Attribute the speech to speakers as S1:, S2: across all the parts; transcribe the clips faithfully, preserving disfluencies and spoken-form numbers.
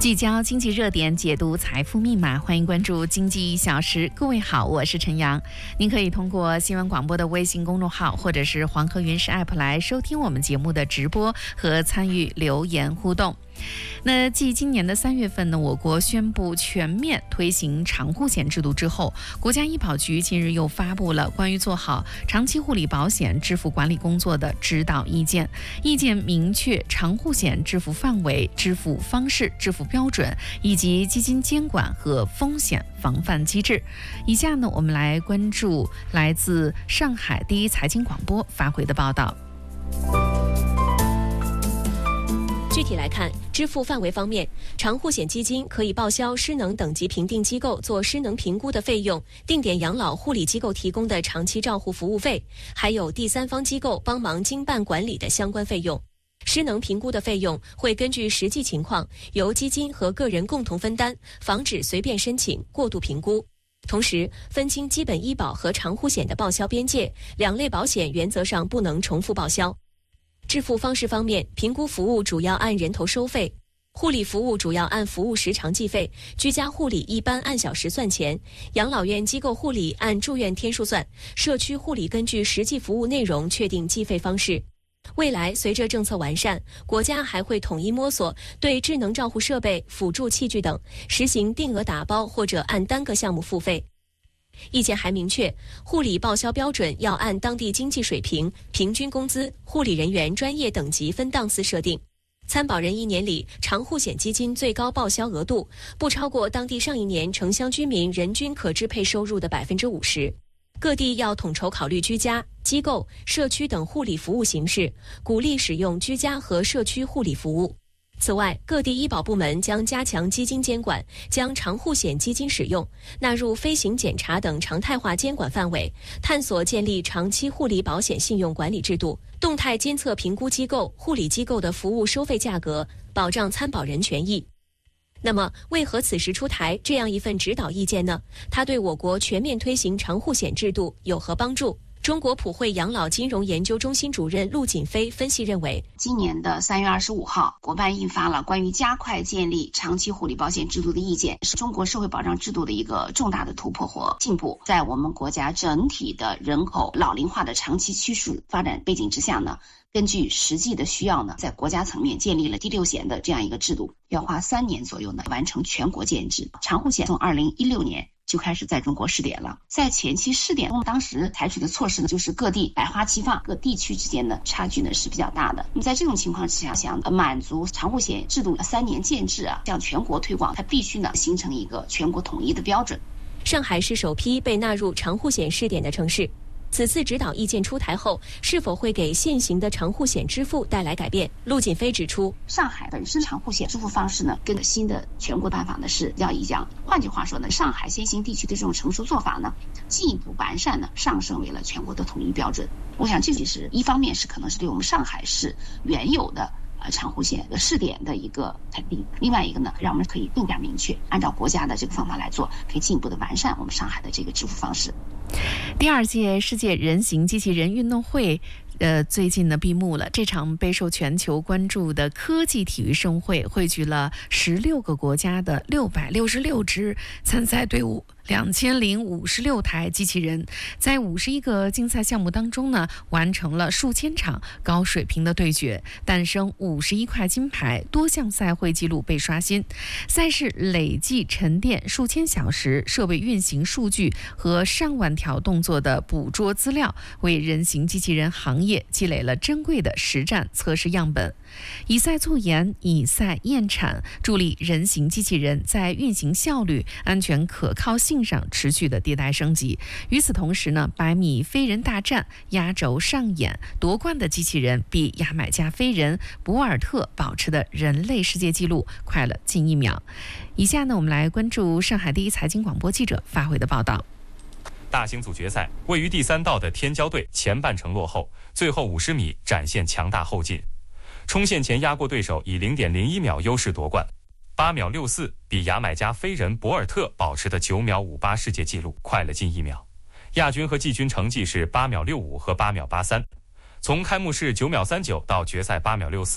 S1: 聚焦经济热点，解读财富密码，欢迎关注经济一小时。各位好，我是陈阳。您可以通过新闻广播的微信公众号或者是黄河云视 App 来收听我们节目的直播和参与留言互动。那继今年的三月份呢，我国宣布全面推行长护险制度之后，国家医保局近日又发布了关于做好长期护理保险支付管理工作的指导意见。意见明确长护险支付范围、支付方式、支付标准以及基金监管和风险防范机制。以下呢，我们来关注来自上海第一财经广播发回的报道。
S2: 具体来看，支付范围方面，长护险基金可以报销失能等级评定机构做失能评估的费用，定点养老护理机构提供的长期照护服务费，还有第三方机构帮忙经办管理的相关费用。失能评估的费用会根据实际情况由基金和个人共同分担，防止随便申请、过度评估。同时，分清基本医保和长护险的报销边界，两类保险原则上不能重复报销。支付方式方面，评估服务主要按人头收费，护理服务主要按服务时长计费，居家护理一般按小时算钱，养老院机构护理按住院天数算，社区护理根据实际服务内容确定计费方式。未来随着政策完善，国家还会统一摸索对智能照护设备、辅助器具等实行定额打包或者按单个项目付费。意见还明确，护理报销标准要按当地经济水平、平均工资、护理人员专业等级分档次设定。参保人一年里长护险基金最高报销额度不超过当地上一年城乡居民人均可支配收入的百分之五十。各地要统筹考虑居家、机构、社区等护理服务形式，鼓励使用居家和社区护理服务。此外，各地医保部门将加强基金监管，将长护险基金使用纳入飞行检查等常态化监管范围，探索建立长期护理保险信用管理制度，动态监测评估机构、护理机构的服务收费价格，保障参保人权益。那么，为何此时出台这样一份指导意见呢？它对我国全面推行长护险制度有何帮助？中国普惠养老金融研究中心主任陆锦飞分析认为，
S3: 今年的三月二十五号，国办印发了关于加快建立长期护理保险制度的意见，是中国社会保障制度的一个重大的突破和进步。在我们国家整体的人口老龄化的长期趋势发展背景之下呢，根据实际的需要呢，在国家层面建立了第六险的这样一个制度，要花三年左右呢完成全国建制。长护险从二零一六年就开始在中国试点了，在前期试点中，当时采取的措施呢，就是各地百花齐放，各地区之间的差距呢是比较大的。那么在这种情况之下，想满足长护险制度三年建制啊，向全国推广，它必须呢形成一个全国统一的标准。
S2: 上海是首批被纳入长护险试点的城市。此次指导意见出台后，是否会给现行的长护险支付带来改变？陆锦飞指出，
S3: 上海本身长护险支付方式呢，跟新的全国办法呢是要一样。换句话说呢，上海先行地区的这种成熟做法呢，进一步完善呢，上升为了全国的统一标准。我想这其实一方面是可能是对我们上海市原有的呃长护险的试点的一个肯定，另外一个呢，让我们可以更加明确按照国家的这个方法来做，可以进一步的完善我们上海的这个支付方式。
S1: 第二届世界人形机器人运动会呃，最近呢闭幕了。这场备受全球关注的科技体育盛会，汇聚了十六个国家的六百六十六支参赛队伍，两千零五十六台机器人，在五十一个竞赛项目当中呢，完成了数千场高水平的对决，诞生五十一块金牌，多项赛会纪录被刷新。赛事累计沉淀数千小时设备运行数据和上万条动作的捕捉资料，为人形机器人行业积累了珍贵的实战测试样本。以赛促研，以赛验产，助力人形机器人在运行效率、安全可靠性上持续的迭代升级。与此同时呢，百米飞人大战压轴上演，夺冠的机器人比牙买加飞人博尔特保持的人类世界纪录快了近一秒。以下呢，我们来关注上海第一财经广播记者发回的报道。
S4: 大型组决赛，位于第三道的天骄队前半程落后，最后五十米展现强大后劲，冲线前压过对手，以 零点零一秒优势夺冠。八秒六四比牙买加飞人博尔特保持的九秒五八世界纪录快了近一秒。亚军和季军成绩是八秒六五和八秒八三。从开幕式九秒三九到决赛八秒六四，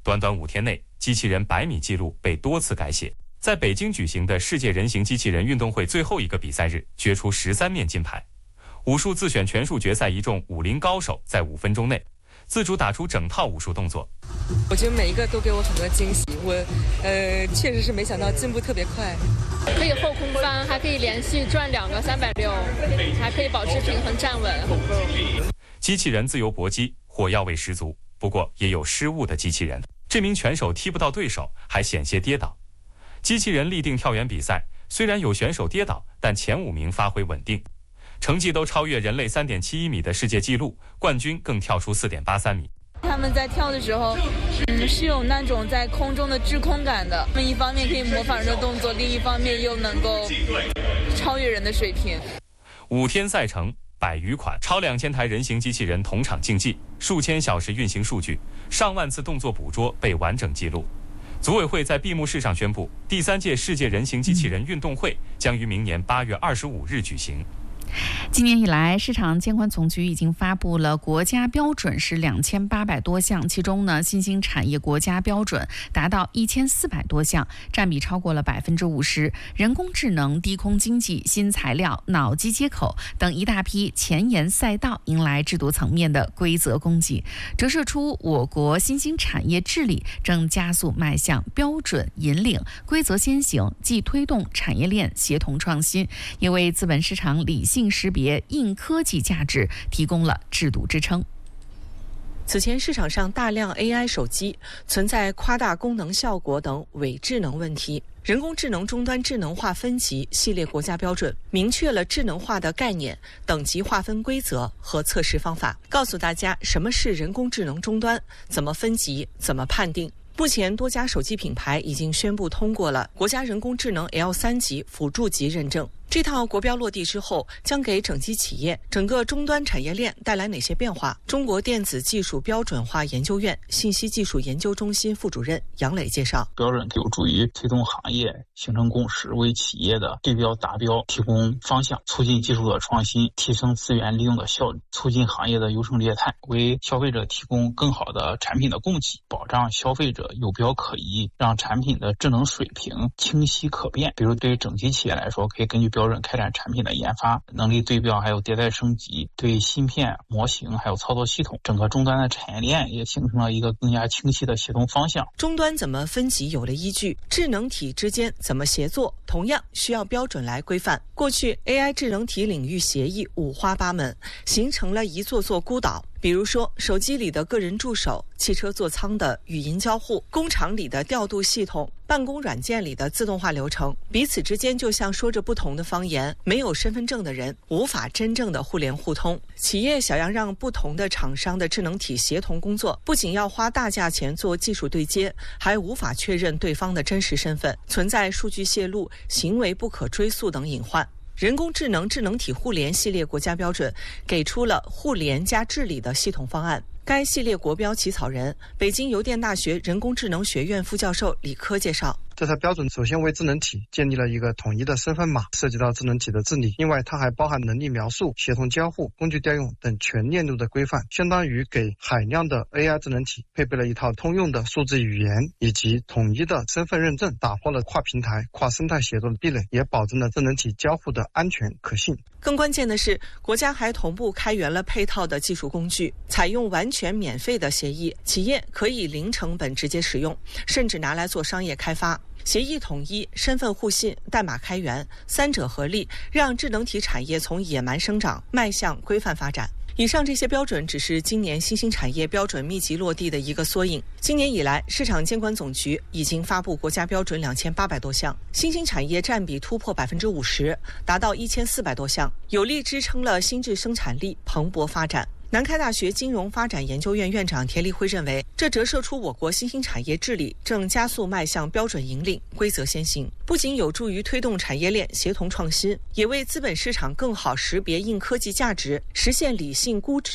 S4: 短短五天内，机器人百米纪录被多次改写。在北京举行的世界人形机器人运动会最后一个比赛日，决出十三面金牌。武术自选全术决赛一众武林高手在五分钟内自主打出整套武术动作。
S5: 我觉得每一个都给我很多惊喜，我呃确实是没想到进步特别快，
S6: 可以后空翻，还可以连续转两个三百六，还可以保持平衡站稳，很不容易。
S4: 机器人自由搏击，火药味十足，不过也有失误的机器人。这名拳手踢不到对手，还险些跌倒。机器人立定跳远比赛，虽然有选手跌倒，但前五名发挥稳定，成绩都超越人类 三点七一米的世界纪录，冠军更跳出 四点八三米。
S7: 他们在跳的时候，嗯，是有那种在空中的滞空感的。他们一方面可以模仿人的动作，另一方面又能够超越人的水平。
S4: 五天赛程，百余款超两千台人形机器人同场竞技，数千小时运行数据，上万次动作捕捉被完整记录。组委会在闭幕式上宣布，第三届世界人形机器人运动会将于明年八月二十五日举行。
S1: 今年以来，市场监管总局已经发布了国家标准是两千八百多项，其中呢，新兴产业国家标准达到一千四百多项，占比超过了百分之五十。人工智能、低空经济、新材料、脑机接口等一大批前沿赛道迎来制度层面的规则供给，折射出我国新兴产业治理正加速迈向标准引领、规则先行，既推动产业链协同创新，也为资本市场理性识别硬科技价值提供了制度支撑。
S8: 此前市场上大量 A I 手机存在夸大功能效果等伪智能问题，人工智能终端智能化分级系列国家标准明确了智能化的概念、等级划分规则和测试方法，告诉大家什么是人工智能终端，怎么分级，怎么判定。目前多家手机品牌已经宣布通过了国家人工智能 L 三 级辅助级认证。这套国标落地之后，将给整机企业、整个终端产业链带来哪些变化？中国电子技术标准化研究院信息技术研究中心副主任杨磊介绍，
S9: 标准有助于推动行业形成共识，为企业的对标达标提供方向，促进技术的创新，提升资源利用的效率，促进行业的优胜劣汰，为消费者提供更好的产品的供给，保障消费者有标可依，让产品的智能水平清晰可辨。比如对于整机企业来说，可以根据标准开展产品的研发、能力对标，还有迭代升级，对芯片、模型还有操作系统，整个终端的产业链也形成了一个更加清晰的协同方向。
S8: 终端怎么分级有了依据，智能体之间怎么协作，同样需要标准来规范。过去 A I 智能体领域协议五花八门，形成了一座座孤岛。比如说，手机里的个人助手，汽车座舱的语音交互，工厂里的调度系统，办公软件里的自动化流程，彼此之间就像说着不同的方言，没有身份证的人无法真正的互联互通。企业想要让不同的厂商的智能体协同工作，不仅要花大价钱做技术对接，还无法确认对方的真实身份，存在数据泄露、行为不可追溯等隐患。人工智能智能体互联系列国家标准给出了互联加治理的系统方案。该系列国标起草人，北京邮电大学人工智能学院副教授李科介绍，
S10: 这套标准首先为智能体建立了一个统一的身份码，涉及到智能体的治理。另外，它还包含能力描述、协同交互、工具调用等全链路的规范，相当于给海量的 A I 智能体配备了一套通用的数字语言以及统一的身份认证，打破了跨平台、跨生态协作的壁垒，也保证了智能体交互的安全可信。
S8: 更关键的是，国家还同步开源了配套的技术工具，采用完全免费的协议，企业可以零成本直接使用，甚至拿来做商业开发。协议统一、身份互信、代码开源，三者合力，让智能体产业从野蛮生长迈向规范发展。以上这些标准只是今年新兴产业标准密集落地的一个缩影。今年以来，市场监管总局已经发布国家标准两千八百多项，新兴产业占比突破百分之五十，达到一千四百多项，有力支撑了新质生产力蓬勃发展。南开大学金融发展研究院院长田立辉认为，这折射出我国新兴产业治理正加速迈向标准引领、规则先行，不仅有助于推动产业链协同创新，也为资本市场更好识别硬科技价值，实现理性估值、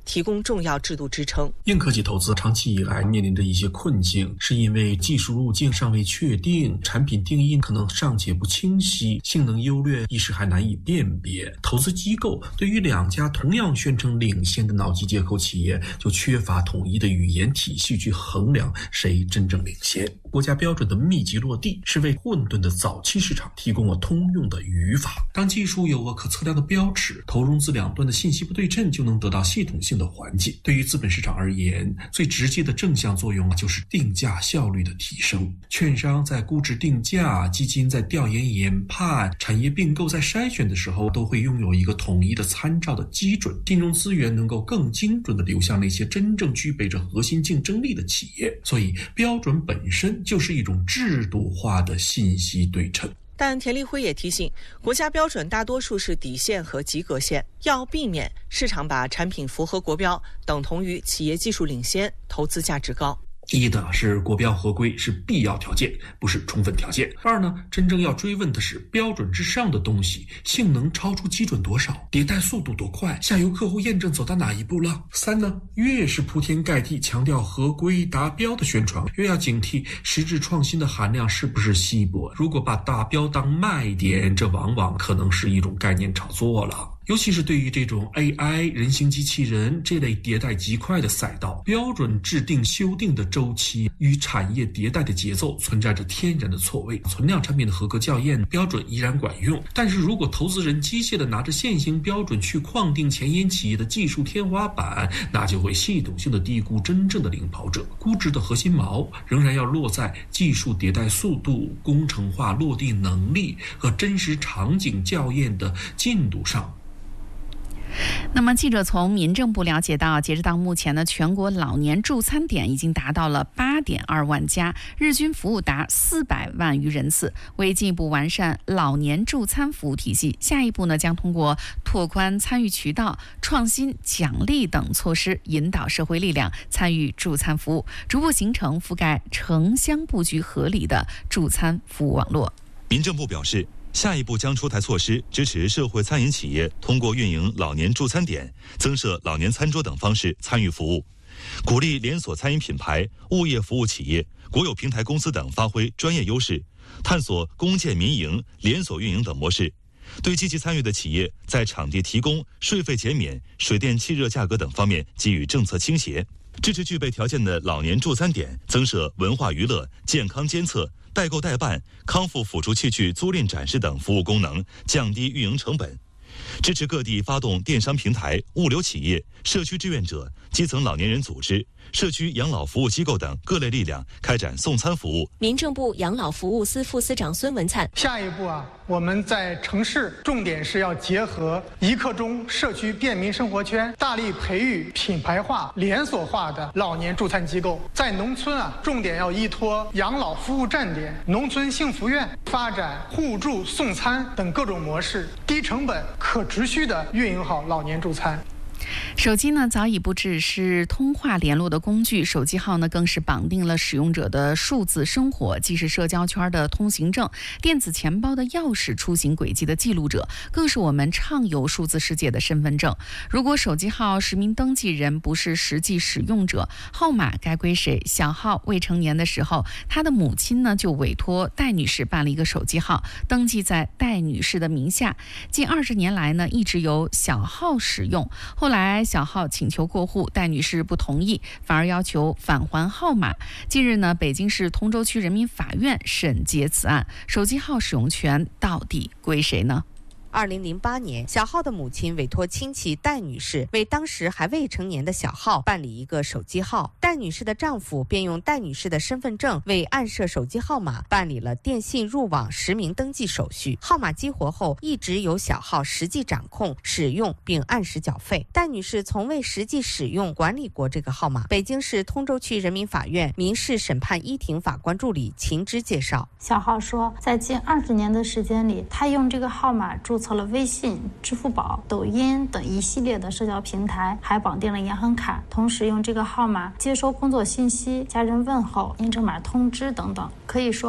S8: 提供重要制度支撑。
S11: 硬科技投资长期以来面临着一些困境，是因为技术路径尚未确定，产品定义可能尚且不清晰，性能优劣一时还难以辨别。投资机构对于两家同样宣称领先的脑机接口企业，就缺乏统一的语言体系去衡量谁真正领先。国家标准的密集落地，是为混沌的早期市场提供了通用的语法。当技术有个可测量的标尺，投融资两端的信息不对称就能得到系统性的缓解。对于资本市场而言，最直接的正向作用就是定价效率的提升。券商在估值定价，基金在调研研判，产业并购在筛选的时候，都会拥有一个统一的参照的基准，金融资源能够更精准地流向那些真正具备着核心竞争力的企业。所以标准本身就是一种制度化的信息对称。
S8: 但田立辉也提醒，国家标准大多数是底线和及格线，要避免市场把产品符合国标等同于企业技术领先、投资价值高。
S11: 一的是国标合规是必要条件，不是充分条件。二呢，真正要追问的是标准之上的东西，性能超出基准多少，迭代速度多快，下游客户验证走到哪一步了。三呢，越是铺天盖地强调合规达标的宣传，越要警惕实质创新的含量是不是稀薄。如果把达标当卖点，这往往可能是一种概念炒作了。尤其是对于这种 A I 人形机器人这类迭代极快的赛道，标准制定修订的周期与产业迭代的节奏存在着天然的错位。存量产品的合格校验标准依然管用，但是如果投资人机械的拿着现行标准去框定前沿企业的技术天花板，那就会系统性的低估真正的领跑者。估值的核心锚仍然要落在技术迭代速度、工程化落地能力和真实场景校验的进度上。
S1: 那么，记者从民政部了解到，截止到目前呢，全国老年助餐点已经达到了八点二万家，日均服务达四百万余人次。为进一步完善老年助餐服务体系，下一步呢，将通过拓宽参与渠道、创新奖励等措施，引导社会力量参与助餐服务，逐步形成覆盖城乡布局合理的助餐服务网络。
S12: 民政部表示，下一步将出台措施，支持社会餐饮企业通过运营老年助餐点、增设老年餐桌等方式参与服务，鼓励连锁餐饮品牌、物业服务企业、国有平台公司等发挥专业优势，探索公建民营、连锁运营等模式。对积极参与的企业，在场地提供、税费减免、水电气热价格等方面给予政策倾斜，支持具备条件的老年助餐点增设文化娱乐、健康监测、代购代办、康复辅助器具租赁展示等服务功能，降低运营成本。支持各地发动电商平台、物流企业、社区志愿者、基层老年人组织、社区养老服务机构等各类力量开展送餐服务。
S2: 民政部养老服务司副司长孙文灿，
S13: 下一步啊，我们在城市重点是要结合一刻钟社区便民生活圈，大力培育品牌化、连锁化的老年助餐机构。在农村啊，重点要依托养老服务站点、农村幸福院，发展互助送餐等各种模式，低成本、可持续地运营好老年助餐。
S1: 手机呢早已不只是通话联络的工具，手机号呢更是绑定了使用者的数字生活，既是社交圈的通行证、电子钱包的钥匙、出行轨迹的记录者，更是我们畅游数字世界的身份证。如果手机号实名登记人不是实际使用者，号码该归谁？小浩未成年的时候，他的母亲呢就委托戴女士办了一个手机号，登记在戴女士的名下。近二十年来呢，一直由小浩使用。后来来小浩请求过户，戴女士不同意，反而要求返还号码。近日呢，北京市通州区人民法院审结此案，手机号使用权到底归谁呢？
S14: 二零零八年，小浩的母亲委托亲戚戴女士为当时还未成年的小浩办理一个手机号，戴女士的丈夫便用戴女士的身份证为暗设手机号码办理了电信入网实名登记手续。号码激活后，一直由小浩实际掌控、使用并按时缴费。戴女士从未实际使用、管理过这个号码。北京市通州区人民法院民事审判一庭法官助理秦芝介绍，
S15: 小浩说，在近二十年的时间里，他用这个号码注册了微信、支付宝、抖音等一系列的社交平台，还绑定了银行卡，同时用这个号码接收工作信息、家人问候、验证码通知等等。可以说，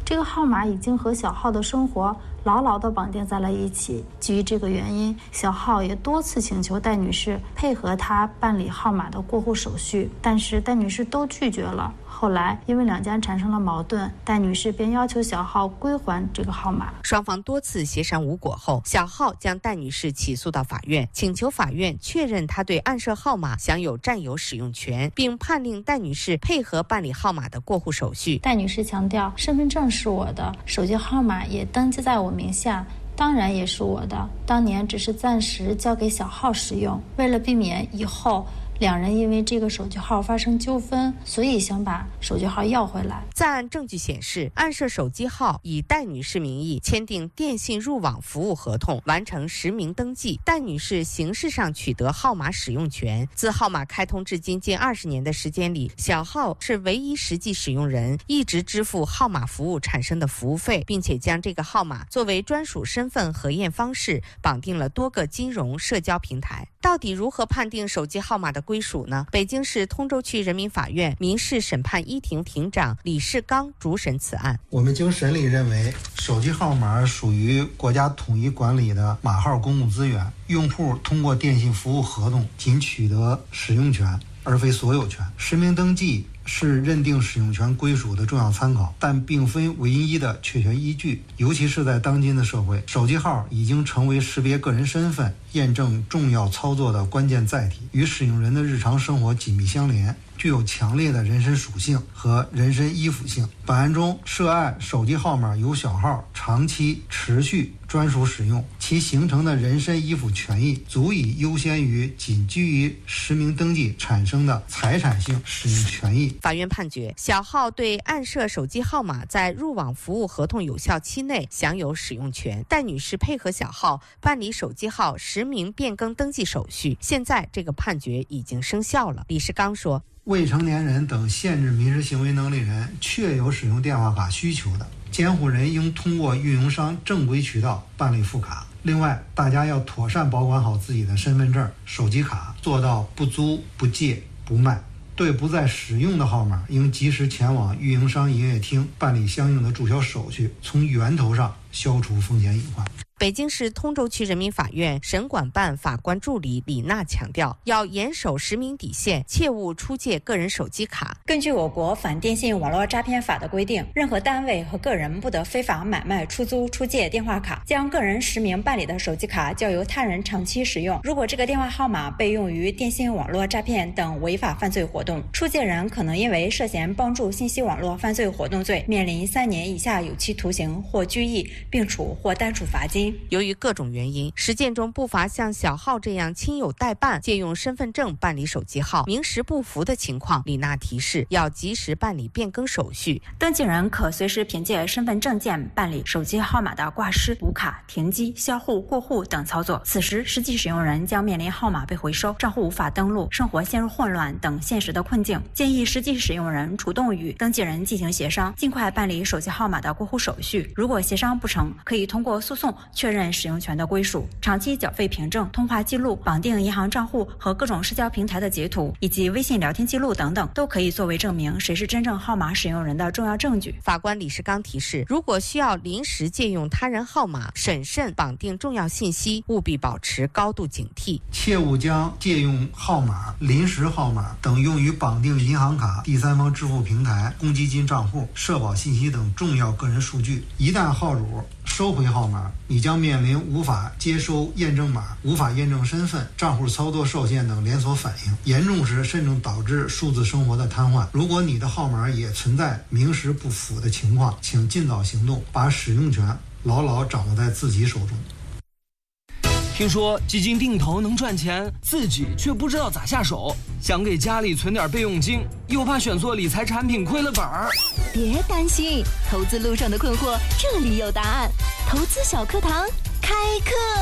S15: 这个号码已经和小浩的生活牢牢地绑定在了一起。基于这个原因，小浩也多次请求戴女士配合他办理号码的过户手续，但是戴女士都拒绝了。后来因为两家产生了矛盾，戴女士便要求小浩归还这个号码。
S14: 双方多次协商无果后，小浩将戴女士起诉到法院，请求法院确认他对暗设号码享有占有使用权，并判令戴女士配合办理号码的过户手续。
S15: 戴女士强调，身份证是我的，手机号码也登记在我名下，当然也是我的，当年只是暂时交给小浩使用，为了避免以后两人因为这个手机号发生纠纷，所以想把手机号要回来。
S14: 在案证据显示，暗设手机号以戴女士名义签订电信入网服务合同，完成实名登记，戴女士形式上取得号码使用权。自号码开通至今近二十年的时间里，小浩是唯一实际使用人，一直支付号码服务产生的服务费，并且将这个号码作为专属身份核验方式绑定了多个金融社交平台。到底如何判定手机号码的归属呢？北京市通州区人民法院民事审判一庭庭长李世刚主审此案。
S16: 我们经审理认为，手机号码属于国家统一管理的码号公共资源，用户通过电信服务合同仅取得使用权，而非所有权。实名登记是认定使用权归属的重要参考，但并非唯一的确权依据。尤其是在当今的社会，手机号已经成为识别个人身份、验证重要操作的关键载体，与使用人的日常生活紧密相连，具有强烈的人身属性和人身依附性。本案中，涉案手机号码由小号长期持续专属使用，其形成的人身依附权益足以优先于仅基于实名登记产生的财产性使用权益。
S14: 法院判决，小浩对暗设手机号码在入网服务合同有效期内享有使用权。戴女士配合小浩办理手机号实名变更登记手续，现在这个判决已经生效了。李世刚说，
S16: 未成年人等限制民事行为能力人确有使用电话卡需求的，监护人应通过运营商正规渠道办理复卡。另外，大家要妥善保管好自己的身份证、手机卡，做到不租、不借、不卖。对不再使用的号码，应及时前往运营商营业厅办理相应的注销手续，从源头上消除风险隐患。
S14: 北京市通州区人民法院审管办法官助理李娜强调，要严守实名底线，切勿出借个人手机卡。
S17: 根据我国反电信网络诈骗法的规定，任何单位和个人不得非法买卖、出租、出借电话卡，将个人实名办理的手机卡交由他人长期使用。如果这个电话号码被用于电信网络诈骗等违法犯罪活动，出借人可能因为涉嫌帮助信息网络犯罪活动罪，面临三年以下有期徒刑或拘役，并处或单处罚金。
S14: 由于各种原因，实践中不乏像小浩这样亲友代办借用身份证办理手机号名实不符的情况。李娜提示要及时办理变更手续，
S17: 登记人可随时凭借身份证件办理手机号码的挂失、补卡、停机、销户、过户等操作。此时实际使用人将面临号码被回收、账户无法登录、生活陷入混乱等现实的困境。建议实际使用人主动与登记人进行协商，尽快办理手机号码的过户手续。如果协商不成，可以通过诉讼确认使用权的归属。长期缴费凭证、通话记录、绑定银行账户和各种社交平台的截图，以及微信聊天记录等等，都可以作为证明谁是真正号码使用人的重要证据。
S14: 法官李世刚提示，如果需要临时借用他人号码，审慎绑定重要信息，务必保持高度警惕，
S16: 切勿将借用号码、临时号码等用于绑定银行卡、第三方支付平台、公积金账户、社保信息等重要个人数据。一旦号主收回号码，你将面临无法接收验证码、无法验证身份、账户操作受限等连锁反应，严重时甚至导致数字生活的瘫痪。如果你的号码也存在名实不符的情况，请尽早行动，把使用权牢牢掌握在自己手中。
S18: 听说基金定投能赚钱，自己却不知道咋下手，想给家里存点备用金，又怕选错理财产品亏了本儿。
S19: 别担心，投资路上的困惑这里有答案。投资小课堂开课。